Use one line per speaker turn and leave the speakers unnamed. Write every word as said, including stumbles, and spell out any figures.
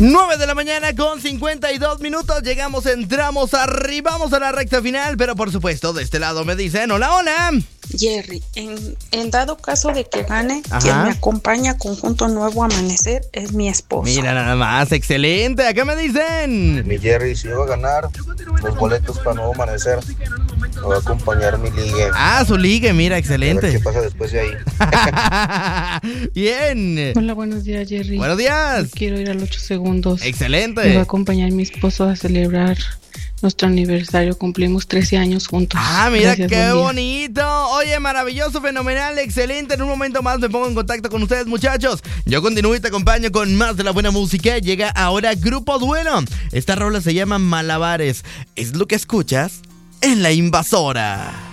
nueve de la mañana con cincuenta y dos minutos. Llegamos, entramos, arribamos a la recta final. Pero por supuesto, de este lado me dicen hola, hola.
Jerry, en, en dado caso de que gane,
Ajá.
quien me acompaña a Conjunto Nuevo Amanecer es mi esposo.
Mira nada más, excelente. Acá me dicen.
Mi Jerry, si yo voy a ganar los boletos para Nuevo Amanecer, me va a acompañar mi ligue.
Ah, su ligue, mira,
A ver
excelente.
qué pasa después de ahí.
Bien.
Hola, buenos días, Jerry.
Buenos días.
Yo quiero ir a los ocho segundos.
Excelente.
Me va a acompañar mi esposo a celebrar nuestro aniversario. Cumplimos trece años juntos.
Ah, mira,
Gracias,
qué
buen día.
bonito. Oye, maravilloso, fenomenal, excelente. En un momento más me pongo en contacto con ustedes, muchachos. Yo continúo y te acompaño con más de la buena música. Llega ahora Grupo Duelo. Esta rola se llama Malabares. Es lo que escuchas en La Invasora.